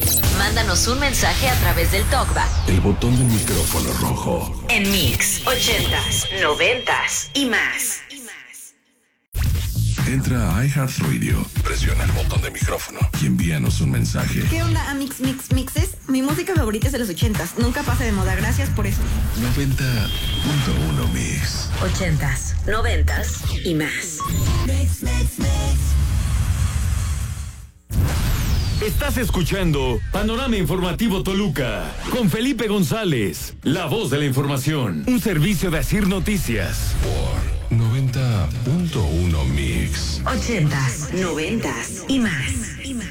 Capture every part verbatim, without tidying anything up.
Mándanos un mensaje a través del TalkBack. El botón del micrófono rojo. En Mix ochentas, noventas y más. Entra a iHeartRadio, presiona el botón de micrófono y envíanos un mensaje. ¿Qué onda, Mix Mix Mixes? Mi música favorita es de los ochentas. Nunca pasa de moda. Gracias por eso. noventa punto uno Mix. Ochentas, noventas y más. Mix, mix, mix. Estás escuchando Panorama Informativo Toluca con Felipe González, la voz de la información, un servicio de Asir Noticias. Por noventa punto uno Mix. Ochentas, noventas y más. Y más.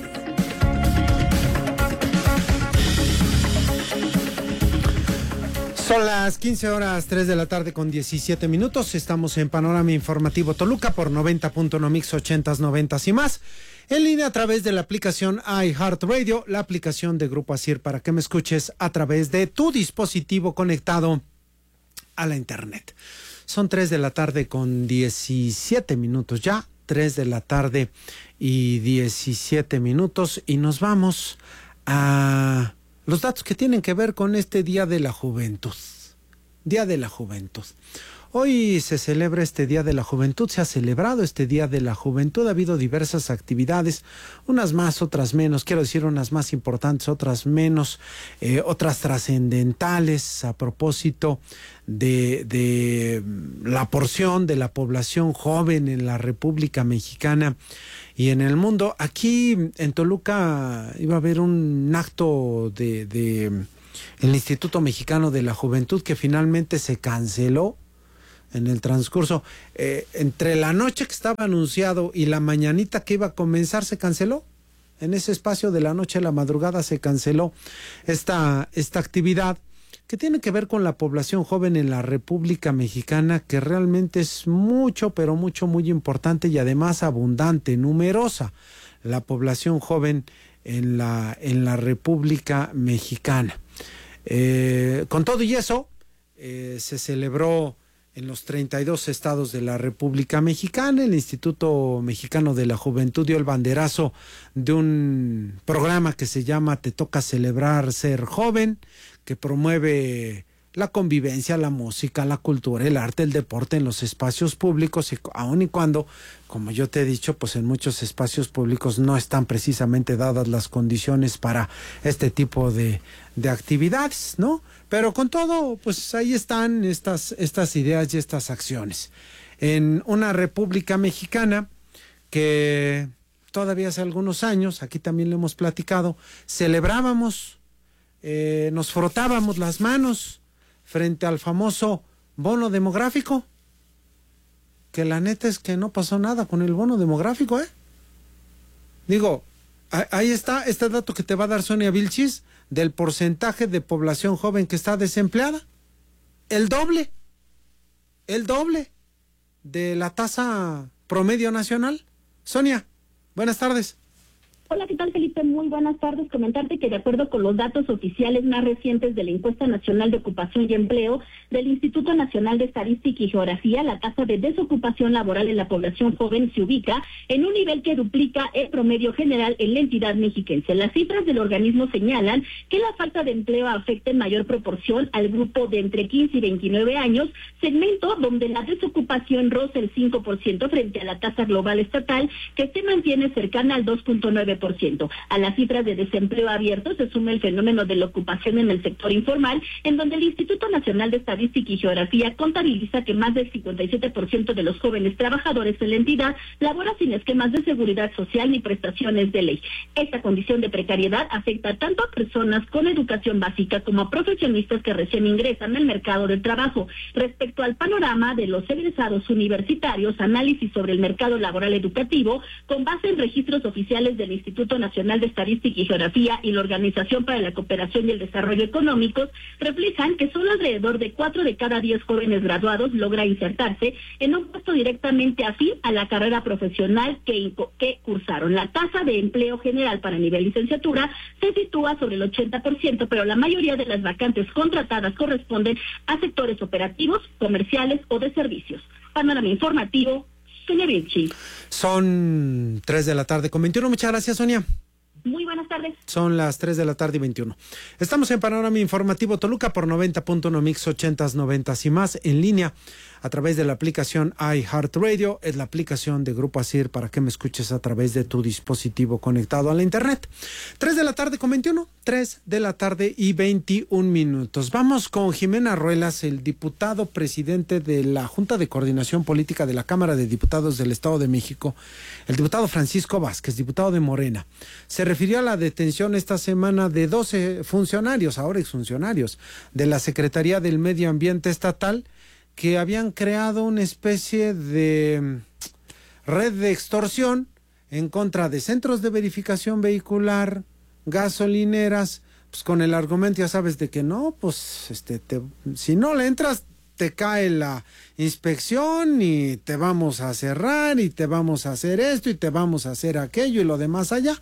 Son las quince horas, tres de la tarde con diecisiete minutos. Estamos en Panorama Informativo Toluca por noventa punto uno Mix, ochentas, noventas y más. En línea a través de la aplicación iHeartRadio, la aplicación de Grupo Asir para que me escuches a través de tu dispositivo conectado a la internet. Son tres de la tarde con diecisiete minutos ya, tres de la tarde y diecisiete minutos y nos vamos a los datos que tienen que ver con este Día de la Juventud. Día de la Juventud. Hoy se celebra este Día de la Juventud, se ha celebrado este Día de la Juventud, ha habido diversas actividades, unas más, otras menos, quiero decir unas más importantes, otras menos, eh, otras trascendentales a propósito de, de la porción de la población joven en la República Mexicana y en el mundo. Aquí en Toluca iba a haber un acto de, de el Instituto Mexicano de la Juventud que finalmente se canceló en el transcurso, eh, entre la noche que estaba anunciado y la mañanita que iba a comenzar, se canceló. En ese espacio de la noche a la madrugada se canceló esta, esta actividad que tiene que ver con la población joven en la República Mexicana, que realmente es mucho, pero mucho, muy importante y además abundante, numerosa, la población joven en la, en la República Mexicana. Eh, con todo y eso, eh, se celebró en los treinta y dos estados de la República Mexicana. El Instituto Mexicano de la Juventud dio el banderazo de un programa que se llama Te Toca Celebrar Ser Joven, que promueve la convivencia, la música, la cultura, el arte, el deporte en los espacios públicos, y aun y cuando, como yo te he dicho, pues en muchos espacios públicos no están precisamente dadas las condiciones para este tipo de, de actividades, ¿no? Pero con todo, pues ahí están estas, estas ideas y estas acciones. En una República Mexicana que todavía hace algunos años, aquí también lo hemos platicado, celebrábamos, eh, nos frotábamos las manos frente al famoso bono demográfico, que la neta es que no pasó nada con el bono demográfico, ¿eh? Digo, ahí está este dato que te va a dar Sonia Vilchis del porcentaje de población joven que está desempleada. El doble, el doble de la tasa promedio nacional. Sonia, buenas tardes. Hola, ¿qué tal, Felipe? Muy buenas tardes. Comentarte que de acuerdo con los datos oficiales más recientes de la Encuesta Nacional de Ocupación y Empleo del Instituto Nacional de Estadística y Geografía, la tasa de desocupación laboral en la población joven se ubica en un nivel que duplica el promedio general en la entidad mexiquense. Las cifras del organismo señalan que la falta de empleo afecta en mayor proporción al grupo de entre quince y veintinueve años, segmento donde la desocupación roza el cinco por ciento frente a la tasa global estatal, que se mantiene cercana al dos punto nueve por ciento. A las cifras de desempleo abierto se suma el fenómeno de la ocupación en el sector informal, en donde el Instituto Nacional de Estadística y Geografía contabiliza que más del cincuenta y siete por ciento de los jóvenes trabajadores en la entidad labora sin esquemas de seguridad social ni prestaciones de ley. Esta condición de precariedad afecta tanto a personas con educación básica como a profesionistas que recién ingresan al mercado del trabajo. Respecto al panorama de los egresados universitarios, análisis sobre el mercado laboral educativo con base en registros oficiales del Instituto Instituto Nacional de Estadística y Geografía y la Organización para la Cooperación y el Desarrollo Económicos reflejan que solo alrededor de cuatro de cada diez jóvenes graduados logra insertarse en un puesto directamente afín a la carrera profesional que, que cursaron. La tasa de empleo general para nivel licenciatura se sitúa sobre el ochenta por ciento, pero la mayoría de las vacantes contratadas corresponden a sectores operativos, comerciales o de servicios. Panorama informativo, Sonia Vilchi. Son tres de la tarde con veintiuno. Muchas gracias, Sonia. Muy buenas tardes. Son las tres de la tarde y veintiuno. Estamos en Panorama Informativo Toluca por noventa punto uno Mix ochentas, noventas y más en línea a través de la aplicación iHeartRadio. Es la aplicación de Grupo Asir para que me escuches a través de tu dispositivo conectado a la internet. tres de la tarde con veintiuno, tres de la tarde y veintiún minutos. Vamos con Jimena Ruelas, el diputado presidente de la Junta de Coordinación Política de la Cámara de Diputados del Estado de México, el diputado Francisco Vázquez, diputado de Morena. Se refirió a la detención esta semana de doce funcionarios, ahora exfuncionarios, de la Secretaría del Medio Ambiente Estatal, que habían creado una especie de red de extorsión en contra de centros de verificación vehicular, gasolineras, pues con el argumento, ya sabes, de que no, pues este, te, si no le entras, te cae la inspección y te vamos a cerrar y te vamos a hacer esto y te vamos a hacer aquello y lo demás allá.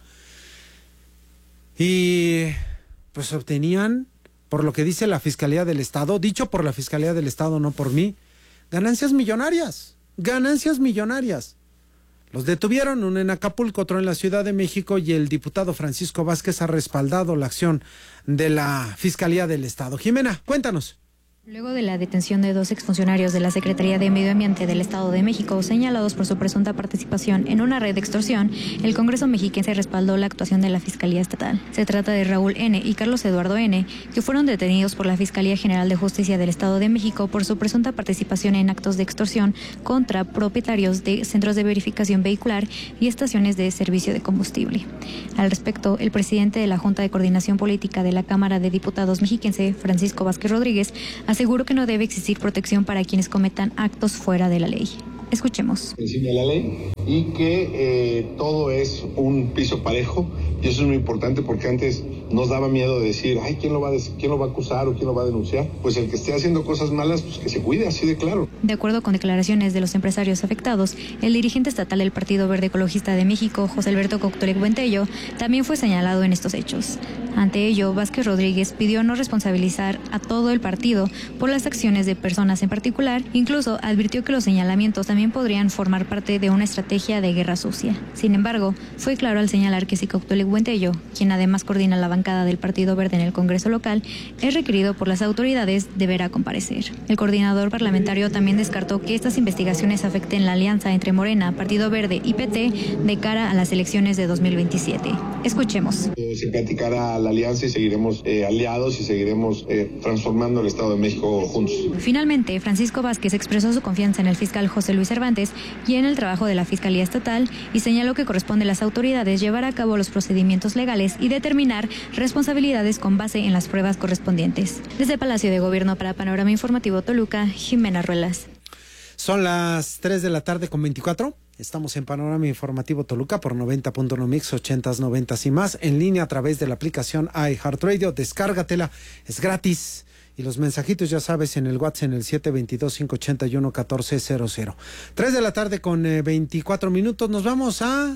Y pues obtenían, por lo que dice la Fiscalía del Estado, dicho por la Fiscalía del Estado, no por mí, ganancias millonarias, ganancias millonarias. Los detuvieron, uno en Acapulco, otro en la Ciudad de México, y el diputado Francisco Vázquez ha respaldado la acción de la Fiscalía del Estado. Jimena, cuéntanos. Luego de la detención de dos exfuncionarios de la Secretaría de Medio Ambiente del Estado de México, señalados por su presunta participación en una red de extorsión, el Congreso mexiquense respaldó la actuación de la Fiscalía Estatal. Se trata de Raúl N. y Carlos Eduardo N., que fueron detenidos por la Fiscalía General de Justicia del Estado de México por su presunta participación en actos de extorsión contra propietarios de centros de verificación vehicular y estaciones de servicio de combustible. Al respecto, el presidente de la Junta de Coordinación Política de la Cámara de Diputados mexiquense, Francisco Vázquez Rodríguez, aseguró que no debe existir protección para quienes cometan actos fuera de la ley. Escuchemos. Encima de la ley y que eh, todo es un piso parejo, y eso es muy importante porque antes nos daba miedo de decir, ay, ¿quién lo va a decir, quién lo va a acusar o quién lo va a denunciar? Pues el que esté haciendo cosas malas, pues que se cuide, así de claro. De acuerdo con declaraciones de los empresarios afectados, el dirigente estatal del Partido Verde Ecologista de México, José Alberto Coctolec Buentello, también fue señalado en estos hechos. Ante ello, Vázquez Rodríguez pidió no responsabilizar a todo el partido por las acciones de personas en particular. Incluso advirtió que los señalamientos también podrían formar parte de una estrategia de guerra sucia. Sin embargo, fue claro al señalar que si Coctolec Buentello, quien además coordina la bancada del Partido Verde en el Congreso local, es requerido por las autoridades, deberá comparecer. El coordinador parlamentario también descartó que estas investigaciones afecten la alianza entre Morena, Partido Verde y P T de cara a las elecciones de dos mil veintisiete. Escuchemos. Se platicará la alianza y seguiremos eh, aliados y seguiremos eh, transformando el Estado de México juntos. Finalmente, Francisco Vázquez expresó su confianza en el fiscal José Luis Cervantes y en el trabajo de la Fiscalía Estatal, y señaló que corresponde a las autoridades llevar a cabo los procedimientos legales y determinar responsabilidades con base en las pruebas correspondientes. Desde Palacio de Gobierno para Panorama Informativo Toluca, Jimena Ruelas. Son las tres de la tarde con veinticuatro. Estamos en Panorama Informativo Toluca por noventa punto uno Mix ochentas, noventas y más en línea a través de la aplicación iHeartRadio. Descárgatela, es gratis. Y los mensajitos, ya sabes, en el WhatsApp en el siete dos dos, cinco ocho uno, uno cuatro cero cero. tres de la tarde con eh, veinticuatro minutos. Nos vamos a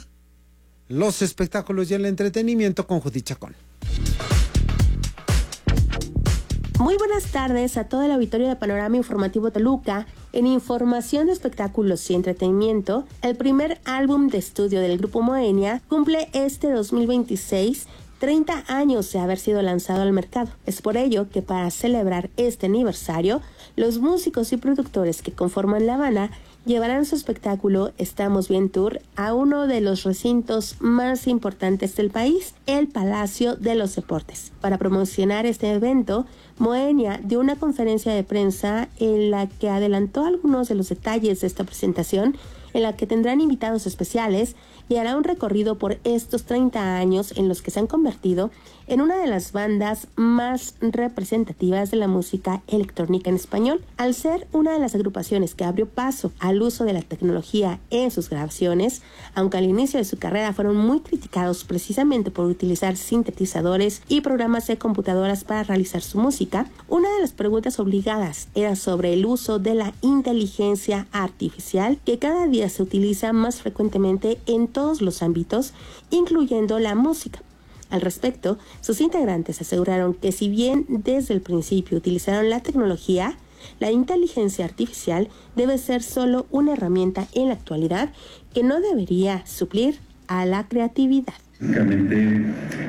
los espectáculos y el entretenimiento con Judith Chacón. Muy buenas tardes a todo el auditorio de Panorama Informativo Toluca. En información de espectáculos y entretenimiento, el primer álbum de estudio del grupo Moenia cumple este dos mil veintiséis treinta años de haber sido lanzado al mercado. Es por ello que para celebrar este aniversario, los músicos y productores que conforman la banda llevarán su espectáculo Estamos Bien Tour a uno de los recintos más importantes del país, el Palacio de los Deportes. Para promocionar este evento, Moenia dio una conferencia de prensa en la que adelantó algunos de los detalles de esta presentación, en la que tendrán invitados especiales y hará un recorrido por estos treinta años en los que se han convertido en una de las bandas más representativas de la música electrónica en español. Al ser una de las agrupaciones que abrió paso al uso de la tecnología en sus grabaciones, aunque al inicio de su carrera fueron muy criticados precisamente por utilizar sintetizadores y programas de computadoras para realizar su música, una de las preguntas obligadas era sobre el uso de la inteligencia artificial, que cada día se utiliza más frecuentemente en todos los ámbitos, incluyendo la música. Al respecto, sus integrantes aseguraron que si bien desde el principio utilizaron la tecnología, la inteligencia artificial debe ser solo una herramienta en la actualidad que no debería suplir a la creatividad. Básicamente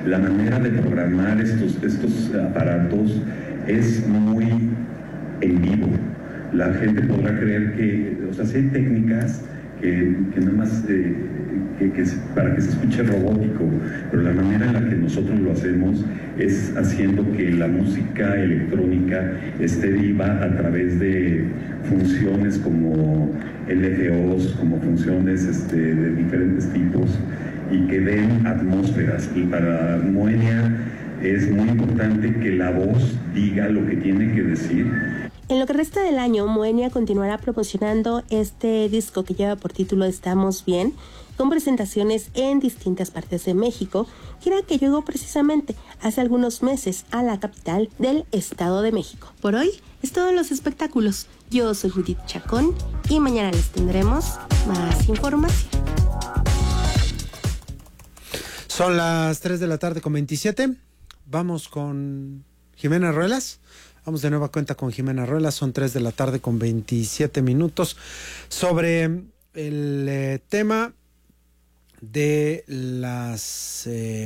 La manera de programar estos, estos aparatos es muy en vivo. La gente podrá creer que, o sea, sí hay técnicas que, que nada más, eh, que, que para que se escuche robótico, pero la manera en la que nosotros lo hacemos es haciendo que la música electrónica esté viva a través de funciones como L F Os, como funciones este, de diferentes tipos, y que den atmósferas. Y para Moenia es muy importante que la voz diga lo que tiene que decir. En lo que resta del año, Moenia continuará promocionando este disco que lleva por título Estamos Bien, con presentaciones en distintas partes de México, gira que llegó precisamente hace algunos meses a la capital del Estado de México. Por hoy es todos los espectáculos. Yo soy Judith Chacón y mañana les tendremos más información. Son las tres de la tarde con veintisiete. Vamos con Jimena Ruelas. Vamos de nueva cuenta con Jimena Ruelas. Son tres de la tarde con veintisiete minutos. Sobre el eh, tema de las eh,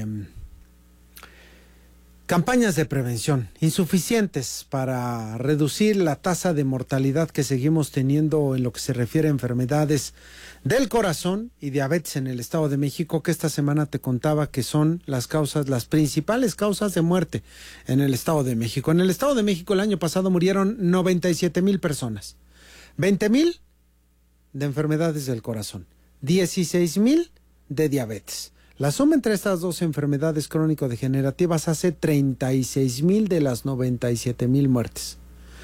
campañas de prevención insuficientes para reducir la tasa de mortalidad que seguimos teniendo en lo que se refiere a enfermedades del corazón y diabetes en el Estado de México, que esta semana te contaba que son las causas, las principales causas de muerte en el Estado de México. En el Estado de México el año pasado murieron noventa y siete mil personas, veinte mil de enfermedades del corazón, dieciséis mil de diabetes. La suma entre estas dos enfermedades crónico-degenerativas hace treinta y seis mil de las noventa y siete mil muertes.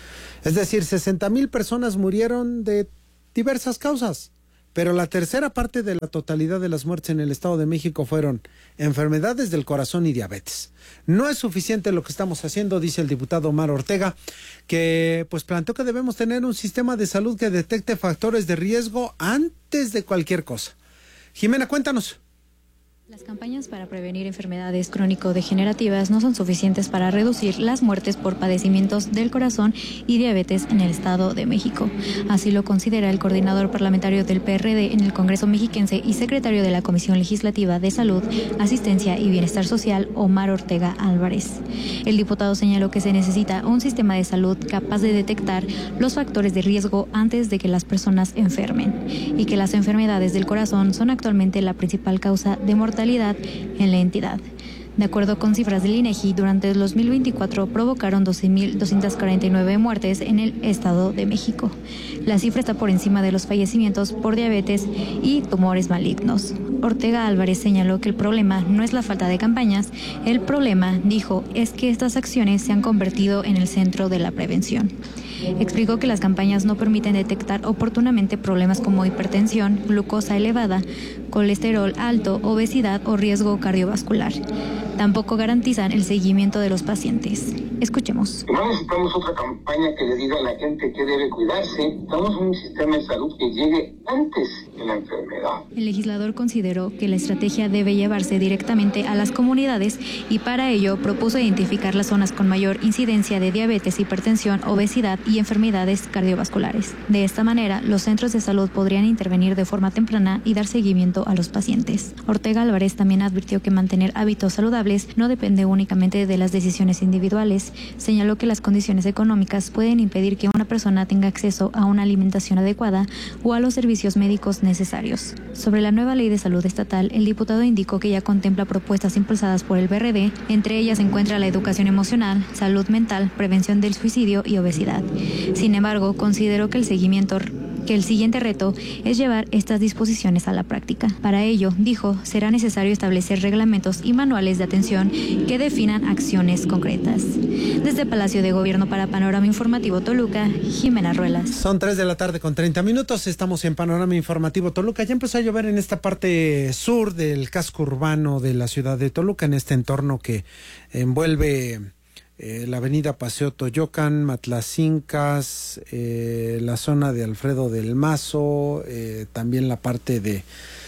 Es decir, sesenta mil personas murieron de diversas causas, pero la tercera parte de la totalidad de las muertes en el Estado de México fueron enfermedades del corazón y diabetes. No es suficiente lo que estamos haciendo, dice el diputado Omar Ortega, que pues planteó que debemos tener un sistema de salud que detecte factores de riesgo antes de cualquier cosa. Jimena, cuéntanos. Las campañas para prevenir enfermedades crónico-degenerativas no son suficientes para reducir las muertes por padecimientos del corazón y diabetes en el Estado de México. Así lo considera el coordinador parlamentario del P R D en el Congreso mexiquense y secretario de la Comisión Legislativa de Salud, Asistencia y Bienestar Social, Omar Ortega Álvarez. El diputado señaló que se necesita un sistema de salud capaz de detectar los factores de riesgo antes de que las personas enfermen y que las enfermedades del corazón son actualmente la principal causa de mortalidad en la entidad. De acuerdo con cifras del INEGI, durante el dos mil veinticuatro provocaron doce mil doscientas cuarenta y nueve muertes en el Estado de México. La cifra está por encima de los fallecimientos por diabetes y tumores malignos. Ortega Álvarez señaló que el problema no es la falta de campañas, el problema, dijo, es que estas acciones se han convertido en el centro de la prevención. Explicó que las campañas no permiten detectar oportunamente problemas como hipertensión, glucosa elevada, colesterol alto, obesidad o riesgo cardiovascular. Tampoco garantizan el seguimiento de los pacientes. Escuchemos. No necesitamos otra campaña que le diga a la gente que debe cuidarse. Necesitamos un sistema de salud que llegue antes de la enfermedad. El legislador consideró que la estrategia debe llevarse directamente a las comunidades y para ello propuso identificar las zonas con mayor incidencia de diabetes, hipertensión, obesidad y enfermedades cardiovasculares. De esta manera, los centros de salud podrían intervenir de forma temprana y dar seguimiento a los pacientes. Ortega Álvarez también advirtió que mantener hábitos saludables no depende únicamente de las decisiones individuales. Señaló que las condiciones económicas pueden impedir que una persona tenga acceso a una alimentación adecuada o a los servicios médicos necesarios. Sobre la nueva ley de salud estatal, el diputado indicó que ya contempla propuestas impulsadas por el P R D. Entre ellas se encuentra la educación emocional, salud mental, prevención del suicidio y obesidad. Sin embargo, consideró que el seguimiento que el siguiente reto es llevar estas disposiciones a la práctica. Para ello, dijo, será necesario establecer reglamentos y manuales de atención que definan acciones concretas. Desde Palacio de Gobierno para Panorama Informativo Toluca, Jimena Ruelas. Son tres de la tarde con treinta minutos, estamos en Panorama Informativo Toluca. Ya empezó a llover en esta parte sur del casco urbano de la ciudad de Toluca, en este entorno que envuelve Eh, la avenida Paseo Toyocan, Matlacincas, eh, la zona de Alfredo del Mazo, eh, también la parte de,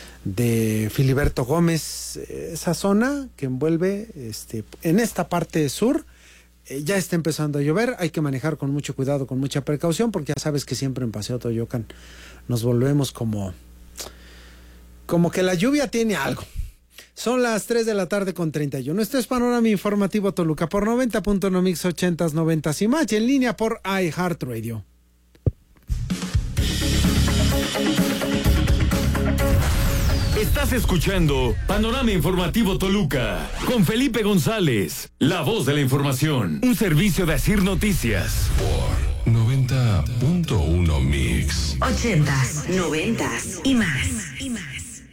de Filiberto Gómez, eh, esa zona que envuelve este, en esta parte sur, eh, ya está empezando a llover. Hay que manejar con mucho cuidado, con mucha precaución, porque ya sabes que siempre en Paseo Toyocan nos volvemos como, como que la lluvia tiene algo. Son las tres de la tarde con treinta y uno. Este es Panorama Informativo Toluca por noventa punto uno Mix ochentas, noventas y más, y en línea por iHeartRadio. Estás escuchando Panorama Informativo Toluca con Felipe González, la voz de la información, un servicio de Asir Noticias. Por noventa punto uno Mix. Ochentas, noventas y más. Y más.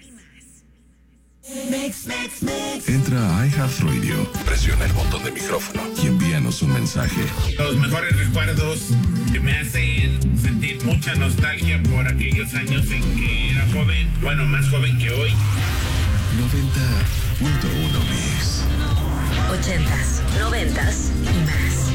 Mix, mix, mix. Entra a iHeartRadio, presiona el botón de micrófono y envíanos un mensaje. Los mejores recuerdos que me hacen sentir mucha nostalgia por aquellos años en que era joven, bueno, más joven que hoy. noventa punto uno Mix. Ochentas, noventas y más.